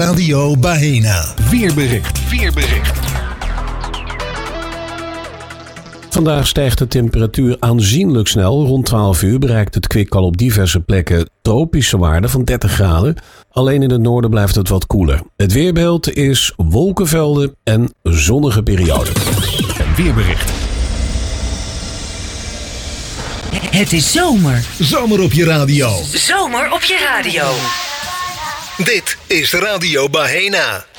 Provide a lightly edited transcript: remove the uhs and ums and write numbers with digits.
Radio Bahena. Weerbericht. Vandaag stijgt de temperatuur aanzienlijk snel. Rond 12 uur bereikt het kwik al op diverse plekken tropische waarden van 30 graden. Alleen in het noorden blijft het wat koeler. Het weerbeeld is wolkenvelden en zonnige perioden. Weerbericht. Het is zomer. Zomer op je radio. Zomer op je radio. Dit is Radio Bahena.